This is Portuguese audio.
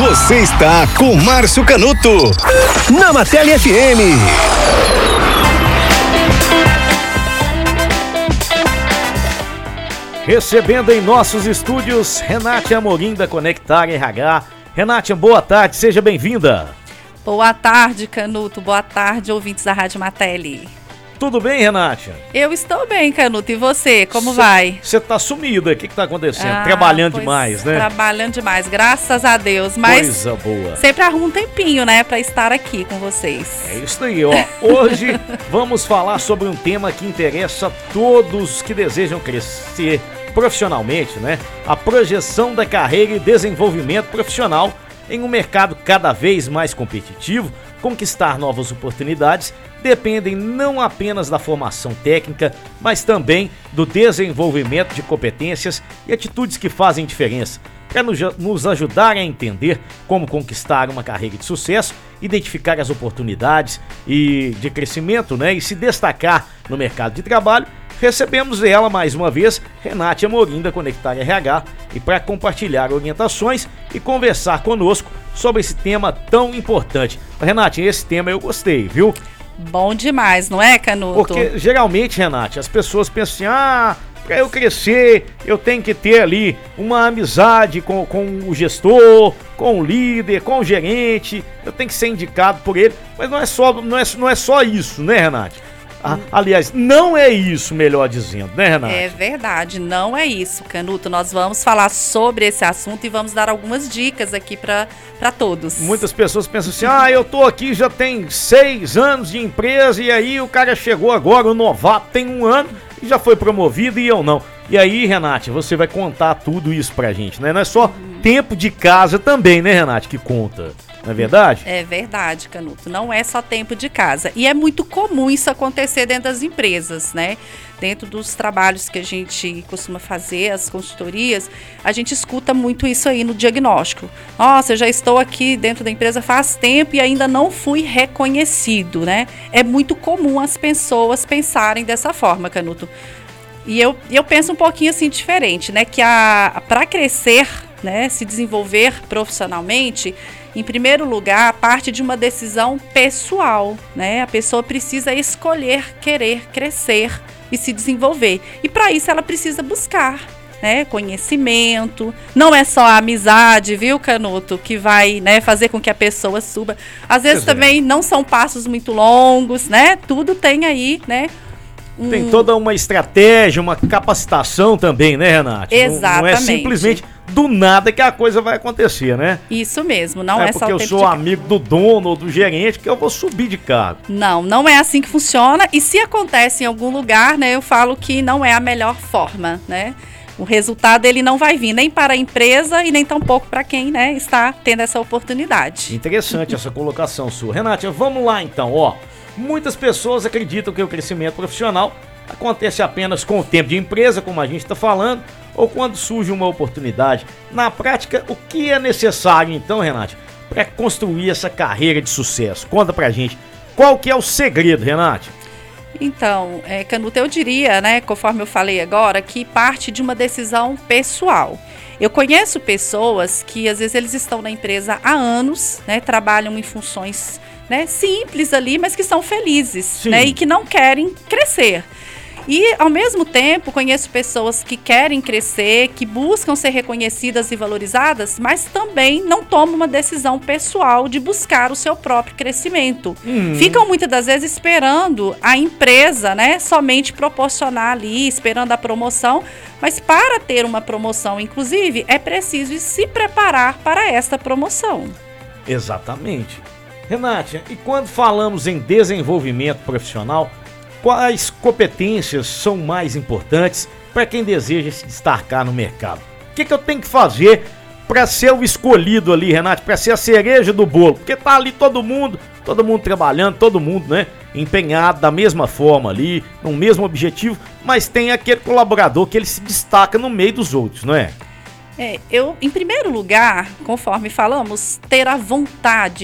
Você está com Márcio Canuto na Martelli FM. Recebendo em nossos estúdios Renate Amorim da Conectar RH. Renate, boa tarde, seja bem-vinda. Boa tarde, Canuto. Boa tarde, ouvintes da Rádio Martelli. Tudo bem, Renate? Eu estou bem, Canuto. E você, como vai? Você tá sumida, o que tá acontecendo? Trabalhando demais, né? Trabalhando demais, graças a Deus. Mas coisa boa. Sempre arrumo um tempinho, né, pra estar aqui com vocês. É isso aí, ó. Hoje vamos falar sobre um tema que interessa a todos que desejam crescer profissionalmente, né? A projeção da carreira e desenvolvimento profissional em um mercado cada vez mais competitivo. Conquistar novas oportunidades dependem não apenas da formação técnica, mas também do desenvolvimento de competências e atitudes que fazem diferença. Para nos ajudar a entender como conquistar uma carreira de sucesso, identificar as oportunidades de crescimento, né, e se destacar no mercado de trabalho, recebemos ela mais uma vez, Renate Amorim da Conectar RH, e para compartilhar orientações e conversar conosco sobre esse tema tão importante. Renate, esse tema eu gostei, viu? Bom demais, não é, Canuto? Porque geralmente, Renate, as pessoas pensam assim, para eu crescer, eu tenho que ter ali uma amizade com o gestor, com o líder, com o gerente, eu tenho que ser indicado por ele, mas não é só isso, né, Renate? Aliás, não é isso, melhor dizendo, né, Renate? É verdade, não é isso, Canuto. Nós vamos falar sobre esse assunto e vamos dar algumas dicas aqui para todos. Muitas pessoas pensam assim, eu tô aqui já tem 6 anos de empresa e aí o cara chegou agora, o novato tem 1 ano e já foi promovido e eu não. E aí, Renate, você vai contar tudo isso pra gente, né? Não é só tempo de casa também, né, Renate, que conta. Não é verdade? É verdade, Canuto. Não é só tempo de casa. E é muito comum isso acontecer dentro das empresas, né? Dentro dos trabalhos que a gente costuma fazer, as consultorias, a gente escuta muito isso aí no diagnóstico. Nossa, eu já estou aqui dentro da empresa faz tempo e ainda não fui reconhecido, né? É muito comum as pessoas pensarem dessa forma, Canuto. E eu penso um pouquinho assim diferente, né? Que para crescer, né, se desenvolver profissionalmente, em primeiro lugar, parte de uma decisão pessoal, né? A pessoa precisa escolher querer crescer e se desenvolver. E para isso ela precisa buscar, né, conhecimento. Não é só a amizade, viu, Canuto, que vai, né, fazer com que a pessoa suba. Às vezes também não são passos muito longos, né? Tudo tem aí, né? Tem toda uma estratégia, uma capacitação também, né, Renate? Exatamente. Não é simplesmente do nada que a coisa vai acontecer, né? Isso mesmo, não é só o tempo de casa. Porque eu sou amigo do dono ou do gerente que eu vou subir de cargo. Não é assim que funciona. E se acontece em algum lugar, né, eu falo que não é a melhor forma, né? O resultado ele não vai vir nem para a empresa e nem tampouco para quem, né, está tendo essa oportunidade. Interessante essa colocação sua. Renate, vamos lá então, ó. Muitas pessoas acreditam que o crescimento profissional acontece apenas com o tempo de empresa, como a gente está falando, ou quando surge uma oportunidade. Na prática, o que é necessário então, Renate, para construir essa carreira de sucesso? Conta pra gente. Qual que é o segredo, Renate? Então, Canuto, eu diria, né, conforme eu falei agora, que parte de uma decisão pessoal. Eu conheço pessoas que às vezes eles estão na empresa há anos, né, trabalham em funções, né, simples ali, mas que são felizes, né, e que não querem crescer. E, ao mesmo tempo, conheço pessoas que querem crescer, que buscam ser reconhecidas e valorizadas, mas também não tomam uma decisão pessoal de buscar o seu próprio crescimento. Ficam, muitas das vezes, esperando a empresa, né, somente proporcionar ali, esperando a promoção. Mas, para ter uma promoção, inclusive, é preciso se preparar para esta promoção. Exatamente. Renate, e quando falamos em desenvolvimento profissional, quais competências são mais importantes para quem deseja se destacar no mercado? O que eu tenho que fazer para ser o escolhido ali, Renate, para ser a cereja do bolo? Porque tá ali todo mundo trabalhando, todo mundo, né, empenhado da mesma forma ali, no mesmo objetivo, mas tem aquele colaborador que ele se destaca no meio dos outros, não é? Eu, em primeiro lugar, conforme falamos, ter a vontade